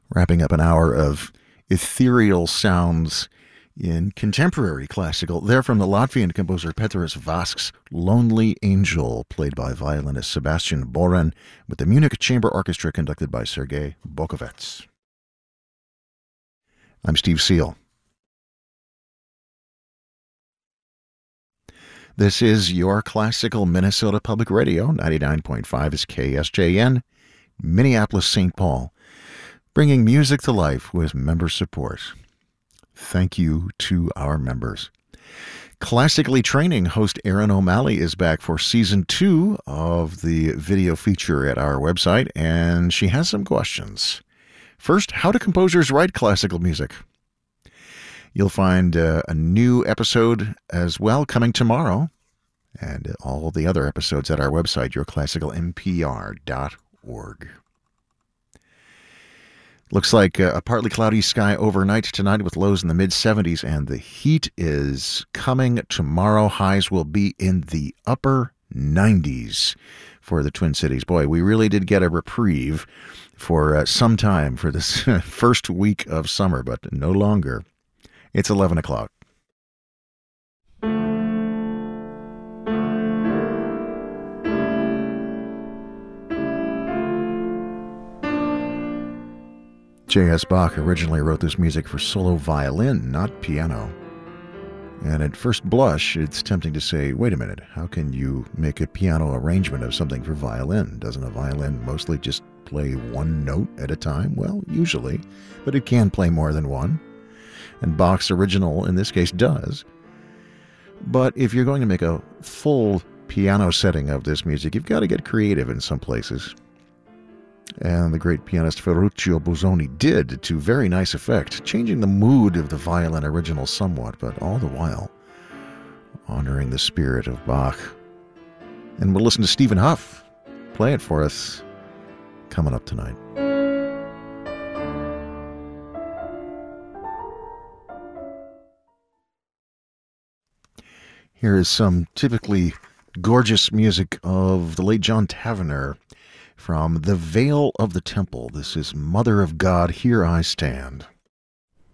Wrapping up an hour of ethereal sounds in contemporary classical. They're from the Latvian composer Petras Vasks' Lonely Angel, played by violinist Sebastian Boren, with the Munich Chamber Orchestra conducted by Sergei Bokovets. I'm Steve Seal. This is your classical Minnesota Public Radio. 99.5 is KSJN, Minneapolis, St. Paul, bringing music to life with member support. Thank you to our members. Classically Training host Erin O'Malley is back for Season 2 of the video feature at our website, and she has some questions. First, how do composers write classical music? You'll find a new episode as well coming tomorrow, and all the other episodes at our website, yourclassicalmpr.org. Looks like a partly cloudy sky overnight tonight with lows in the mid-70s, and the heat is coming tomorrow. Highs will be in the upper 90s for the Twin Cities. Boy, we really did get a reprieve for some time for this first week of summer, but no longer. It's 11 o'clock. J.S. Bach originally wrote this music for solo violin, not piano. And at first blush, it's tempting to say, wait a minute, how can you make a piano arrangement of something for violin? Doesn't a violin mostly just play one note at a time? Well, usually, but it can play more than one. And Bach's original, in this case, does. But if you're going to make a full piano setting of this music, you've got to get creative in some places. And the great pianist Ferruccio Busoni did to very nice effect, changing the mood of the violin original somewhat, but all the while honoring the spirit of Bach. And we'll listen to Stephen Huff play it for us coming up tonight. Here is some typically gorgeous music of the late John Tavener from The Veil of the Temple. This is Mother of God, Here I Stand.